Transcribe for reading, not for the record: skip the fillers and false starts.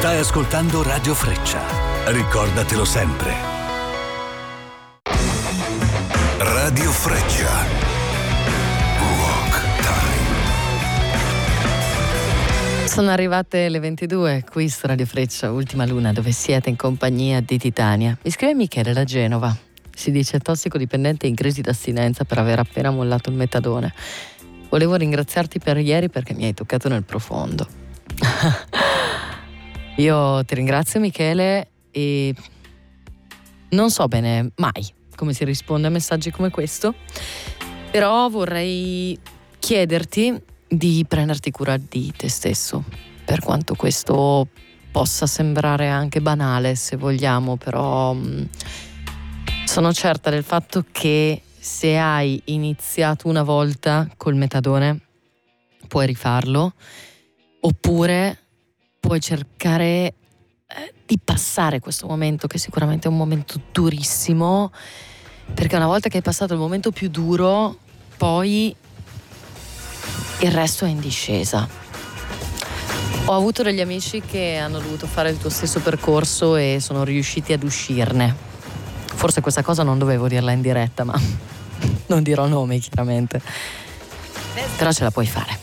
Stai ascoltando Radio Freccia. Ricordatelo sempre. Radio Freccia. Rock Time. Sono arrivate le 22, qui su Radio Freccia, Ultima Luna, dove siete in compagnia di Titania. Mi scrive Michele da Genova. Si dice tossicodipendente in crisi d'astinenza per aver appena mollato il metadone. Volevo ringraziarti per ieri perché mi hai toccato nel profondo. Io ti ringrazio, Michele, e non so bene mai come si risponde a messaggi come questo, però vorrei chiederti di prenderti cura di te stesso, per quanto questo possa sembrare anche banale, se vogliamo, però sono certa del fatto che se hai iniziato una volta col metadone puoi rifarlo, oppure puoi cercare di passare questo momento, che sicuramente è un momento durissimo, perché una volta che hai passato il momento più duro, poi il resto è in discesa. Ho avuto degli amici che hanno dovuto fare il tuo stesso percorso e sono riusciti ad uscirne. Forse questa cosa non dovevo dirla in diretta, ma non dirò nomi chiaramente. Però ce la puoi fare.